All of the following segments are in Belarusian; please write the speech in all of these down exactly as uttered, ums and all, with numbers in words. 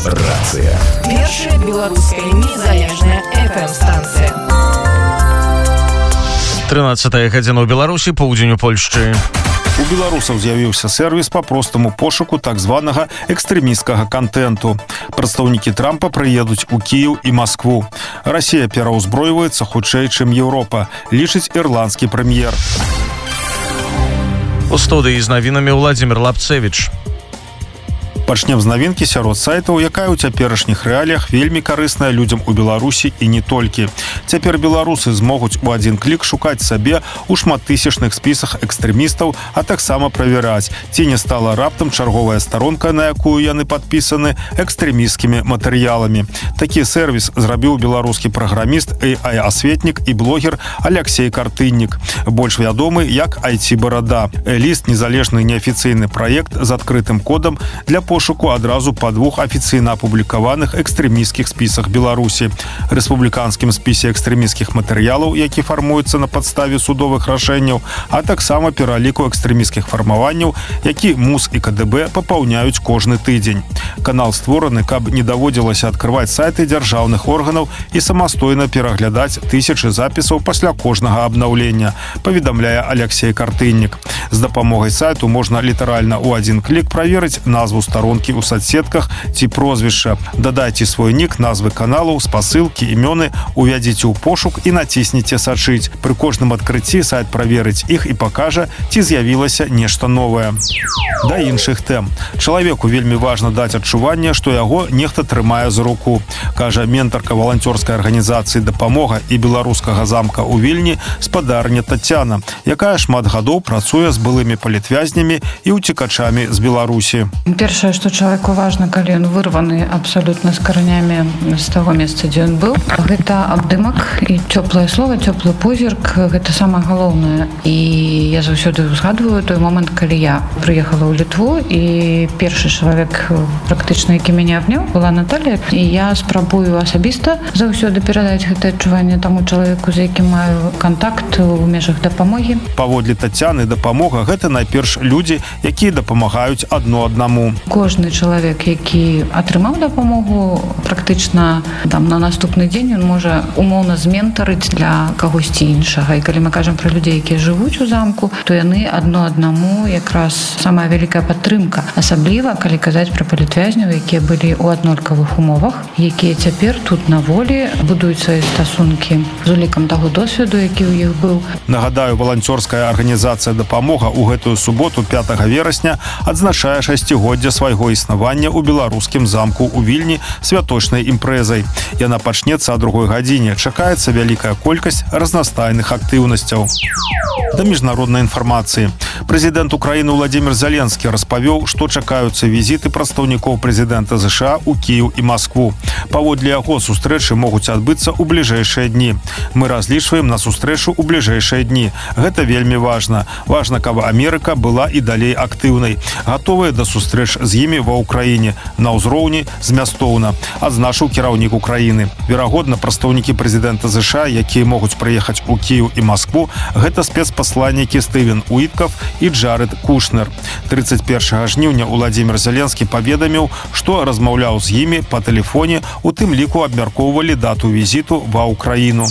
Рацыя. Першая беларуская незалежная эф эм-станцыя. трынаццатая гадзіна ў Беларусі, поўдзень у Польшчы. У беларусаў з'явіўся сервіс па простаму пошуку так званага экстрэмісцкага контенту. Прадстаўнікі Трампа прыедуць у Кіеў і Маскву. Расія пераўзброіваецца хутчэй, чым Еўропа, лічыць ірландскі прэм'ер. У студыі з навінамі Владзімір Лапцевіч. Пачнем з навінкі сярод сайтаў, якая ў цяперашніх рэаліях вельмі карысная людзям у Беларусі і не толькі. Цяпер беларусы змогуць у адзін клік шукаць сабе ў шматтысячных спісах экстрэмістаў, а таксама правяраць, ці не стала раптам чарговая старонка, на якую яны падпісаны, экстрэмісцкімі матэрыяламі. Такі сервіс зрабіў беларускі праграміст, эй ай-асветнік і блогер Аляксей Картыннік, больш вядомы як ай ти-барада. Ліст — незалежны неафіцыйны праект з адкрытым кодам для пошуку адразу па двух афіцыйна апублікаваных экстрэмісцкіх спісах Беларусі. Рэспубліканскім спісе экстрэмісцкіх матэрыялаў, які фармуецца на падставе судовых рашэнняў, а таксама пераліку экстрэмісцкіх фармаванняў, які МУС і ка дэ бэ папаўняюць кожны тыдзень. Канал створаны, каб не даводзілася адкрываць сайты дзяржаўных органаў і самастойна пераглядаць тысячы запісаў пасля кожнага абнаўлення, паведамляе Аляксей Картыннік. З дапамогай сайту можна літаральна ў адзін клік праверыць назву старонкі ў соцсетках ці прозвішча. Дадайце свой нік, назвы каналаў, спасылкі, імёны, увядзіце ў пошук і націсніце сачыць. Пры кожным адкрыцці сайт праверыць іх і пакажа, ці з'явілася нешта новае. Да іншых тэм. Чалавеку вельмі важна даць адчуванне, што яго нехта трымае за руку, кажа ментарка валанцёрскай арганізацыі «Дапамога» і беларускага замка ў Вільні спадарня Тацяна, якая шмат гадоў працуе з былымі палітвязнямі і уцекачамі з Беларусі. Першае, што чалавеку важна, калі ён вырваны абсалютна з каранямі з таго месца, дзе ён быў, гэта абдымак і цёплае слова, цёплы позірк, гэта самае галоўнае. І я заўсёды узгадваю той момант, калі я прыехала ў Літву, і першы чалавек практычна, які мяне абняў, была Наталія, і я спрабую асабіста заўсёды перадаць гэта адчуванне таму чалавеку, з якім маю кантакт у межах дапамогі. Паводле Тацяны, дапамога — гэта найперш людзі, якія дапамагаюць адно аднаму. Кожны чалавек, які атрымаў дапамогу, практычна там на наступны дзень ён можа умоўна зментарыць для кагосьці іншага. І калі мы кажам пра людзей, якія жывуць у замку, то яны адно аднаму якраз самая вялікая падтрымка. Асабліва, калі казаць пра палітвязняў, якія былі ў аднолькавых умовах, якія цяпер тут на волі будуюць свае стасункі з улікам таго досведу, які ў іх быў. Нагадаю, валанцёрская арганізацыя «Дапамога» ў гэтую суботу, пятага верасня, адзначае шасцігоддзе свайго існавання ў беларускім замку ў Вільні святочнай імпрэзай. Яна пачнецца а другой гадзіне. Чакаецца вялікая колькасць разнастайных актыўнасцяў. Да міжнароднай інфармацыі. Прэзідэнт Украіны Владзімір Зеленскі распавёў, што чакаюцца візіты прадстаўнікоў прэзідэнта ЗША ў Кіеў і Маскву. Паводле яго, сустрэчы могуць адбыцца ў бліжэйшыя дні. Мы разлічваем на сустрэчу ў бліжэйшыя дні. Гэта вельмі важна. Важна, каб Амерыка была і далей актыўнай. Гатовыя да сустрэч з імі ва ўкраіне на ўзроўні змястоўна, адзначыў кіраўнік Украіны. Верагодна, прадстаўнікі прэзідэнта ЗША, якія могуць прыехаць у Кіеў і Маскву, гэта спецпасланнікі Стывен Уіткаф і Джаред Кушнер. трыццаць першага жніўня Владзімір Зеленскі паведаміў, што размаўляў з імі па тэлефоне, у тым ліку абмяркоўвалі дату візіту ва ўкраіну.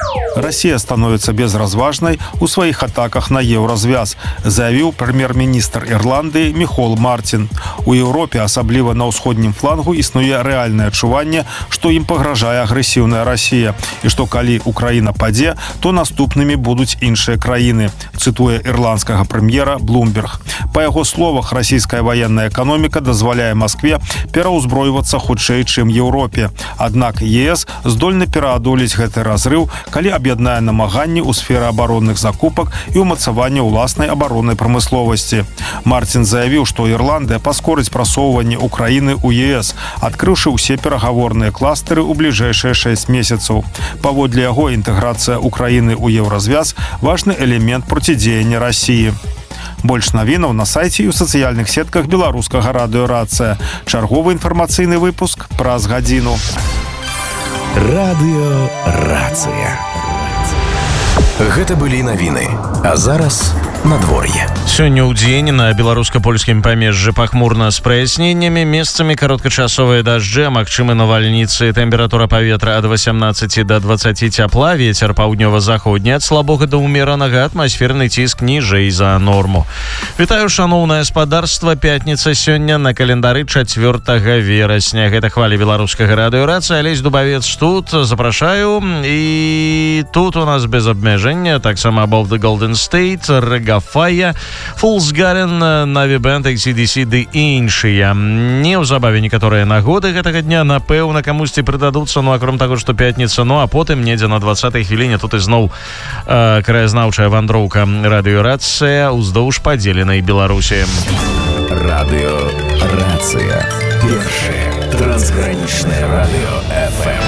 Расія становіцца безразважнай у сваіх атаках на еўразвяз, заявіў прэм'ер-міністр Ірландыі Міхол Мартін. У Еўропе, асабліва на ўсходнім флангу, існуе рэальнае адчуванне, што ім пагражае агрэсіўная Расія, і што калі Украіна падзе, то наступнымі будуць іншыя краіны, цытуе ірландскага прэм'ера Блумберг. Па яго словах, расійская ваенная эканоміка дазваляе Маскве пераўзброівацца хутчэй, чым Еўропе. Аднак ЕС здольны пераадолець гэты разрыў, калі аб'яднае намаганні ў сферы абаронных закупак і ўмацавання ўласнай абароннай прамысловасці. Мартін заявіў, што Ірландыя паскорыць прасоўванне Украіны ў ЕС, адкрыўшы ўсе перагаворныя кластары ў бліжэйшыя шэсць месяцаў. Паводле яго, інтэграцыя Украіны ў еўразвяз – важны элемент процідзеяння Расіі. Больш навінаў на сайце і ў сацыяльных сетках беларускага радыё «Рацыя». Чарговы інфармацыйны выпуск праз гадзіну. Радыё «Рацыя». Гэта былі навіны. А зараз надвор'е. Сёння ў дзень на беларуска-польскім памежжы пахмурна з праясненнямі, месцамі кароткачасовыя дажджы, магчымы навальніцы. Тэмпература паветра ад васямнаццаці да дваццаці цяпла, вецер паўднёва-заходні ад слабога да ўмеранага, атмасферны ціск ніжэй за норму. Вітаю, шаноўнае спадарства. Пятніца сёння на календары чацвёртага верасня. Гэта хвалі беларускага радыёрацыі. Алесь Дубавец тут. Запрашаю. І тут у нас без абмежання. Таксама Above the Golden State, Регафая, Fool's Garden, Na'vi Band, эй си ди си ды іншыя. Неўзабаве некаторыя нагоды гэтага дня, напэўна, камусьці прыдадуцца, ну, акром таго, што пятніца, ну, а потым недзе на дваццатай хвіліне тут ізноў э, краязнаўчая вандроўка радыёрацыя ўздоўж падзеленай Беларусі. Радыёрацыя. Першае трансгранічнае радыё эф эм.